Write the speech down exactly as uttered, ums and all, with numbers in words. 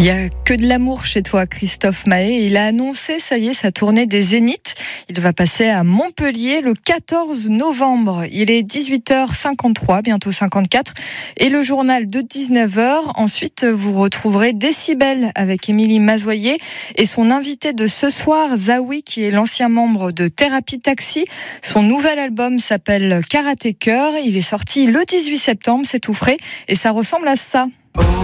Il n'y a que de l'amour chez toi, Christophe Mahé. Il a annoncé, ça y est, sa tournée des Zéniths. Il va passer à Montpellier le quatorze novembre. Il est dix-huit heures cinquante-trois, bientôt cinquante-quatre. Et le journal de dix-neuf heures. Ensuite, vous retrouverez Décibel avec Émilie Mazoyer et son invité de ce soir, Zawi, qui est l'ancien membre de Thérapie Taxi. Son nouvel album s'appelle Karaté Cœur. Il est sorti le dix-huit septembre, c'est tout frais. Et ça ressemble à ça.